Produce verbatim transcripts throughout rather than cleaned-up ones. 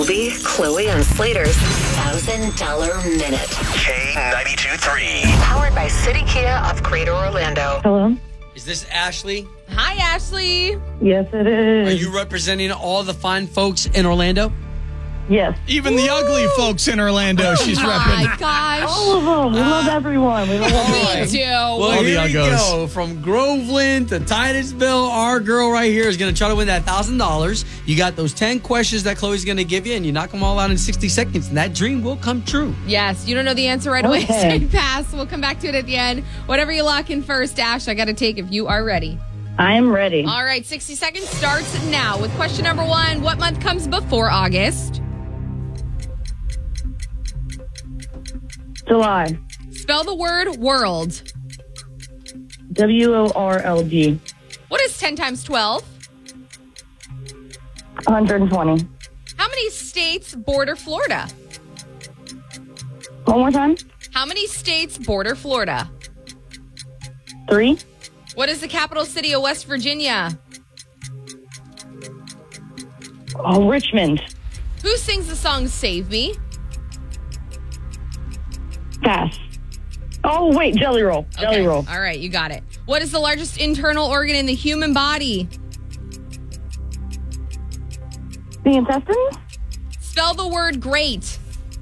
Obie, Chloe, and Slater's one thousand dollars Minute. K ninety-two point three. Powered by City Kia of Greater Orlando. Hello? Is this Ashley? Hi, Ashley. Yes, it is. Are you representing all the fine folks in Orlando? Yes. Even the ugly folks in Orlando, she's Oh repping. my gosh. All of them. We love everyone. We love everyone. We do. Well, All the here we uggos. go. From Groveland to Titusville, our girl right here is going to try to win that one thousand dollars. You got those ten questions that Chloe's going to give you, and you knock them all out in sixty seconds, and that dream will come true. Yes, you don't know the answer right away. Okay. Say pass. We'll come back to it at the end. Whatever you lock in first, Ash, I got to take if you are ready. I am ready. All right, sixty seconds starts now with question number one. What month comes before August? July. Spell the word world. W O R L D. What is ten times twelve? one hundred twenty. How many states border Florida? One more time. How many states border Florida? Three. What is the capital city of West Virginia? Oh, Richmond. Who sings the song Save Me? Pass. Oh, wait. Jelly roll. Jelly Okay. roll. All right, you got it. What is the largest internal organ in the human body? The intestines? Spell the word great.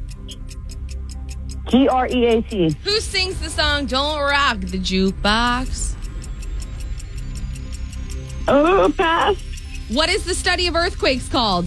G R E A T. Who sings the song Don't Rock the Jukebox? Oh, pass. What is the study of earthquakes called?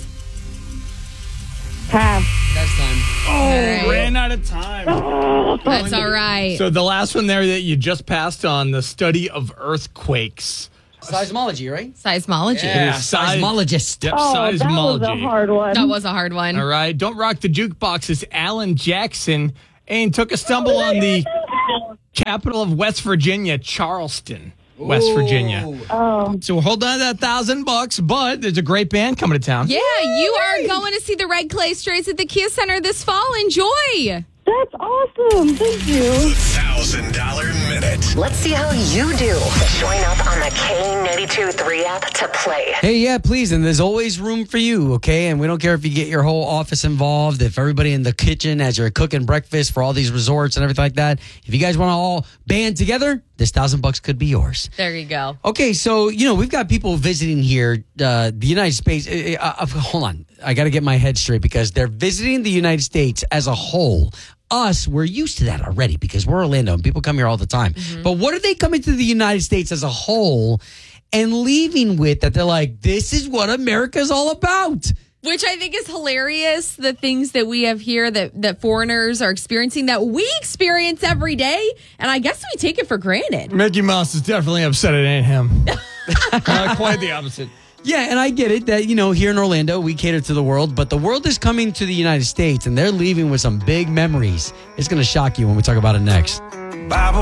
Pass. That's time. Oh, ran out of time. That's all right. So the last one there that you just passed on, the study of earthquakes. Seismology, right? Seismology. Yeah. Seis- Seismologist. Yep, Oh, that was a seismology. hard one. That was a hard one. All right, Don't Rock the Jukebox is Alan Jackson and took a stumble on the capital of West Virginia, Charleston, West Virginia. Oh. So we're holding on to that thousand bucks, but there's a great band coming to town. Yeah, you are going to see the Red Clay Strays at the Kia Center this fall. Enjoy. That's awesome. Thank you. one thousand dollars Minute. Let's see how you do. Join up on the K ninety-two point three app to play. Hey, yeah, please. And there's always room for you, okay? And we don't care if you get your whole office involved, if everybody in the kitchen as you're cooking breakfast for all these resorts and everything like that. If you guys want to all band together, this thousand bucks could be yours. There you go. Okay, so, you know, we've got people visiting here, uh, the United States. Uh, uh, hold on. I got to get my head straight because they're visiting the United States as a whole. Us, we're used to that already because we're Orlando and people come here all the time. Mm-hmm. But what are they coming to the United States as a whole and leaving with that they're like, this is what America's all about? Which I think is hilarious, the things that we have here that, that foreigners are experiencing that we experience every day. And I guess we take it for granted. Mickey Mouse is definitely upset it ain't him. uh, quite the opposite. Yeah, and I get it that, you know, here in Orlando, we cater to the world, but the world is coming to the United States and they're leaving with some big memories. It's going to shock you when we talk about it next. Bible